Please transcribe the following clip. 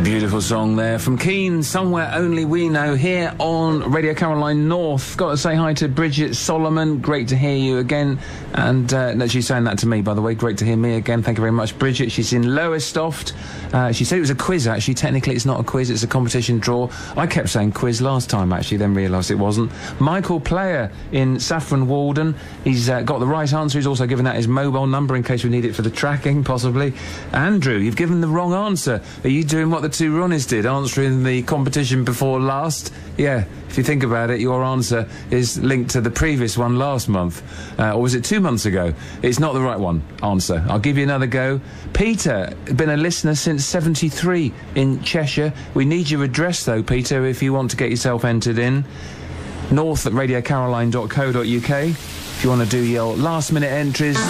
Beautiful song there from Keane, Somewhere Only We Know, here on Radio Caroline North. Got to say hi to Bridget Solomon. Great to hear you again. And no, she's saying that to me, by the way. Great to hear me again. Thank you very much, Bridget. She's in Lowestoft. She said it was a quiz, actually. Technically, it's not a quiz. It's a competition draw. I kept saying quiz last time, actually, then realised it wasn't. Michael Player in Saffron Walden. He's got the right answer. He's also given out his mobile number in case we need it for the tracking, possibly. Andrew, you've given the wrong answer. Are you doing what the two Ronnies did, answering the competition before last? Yeah, if you think about it, your answer is linked to the previous one last month. Or was it 2 months ago? It's not the right one answer. I'll give you another go. Peter, been a listener since 73 in Cheshire. We need your address, though, Peter, if you want to get yourself entered in. north@radiocaroline.co.uk. If you want to do your last-minute entries,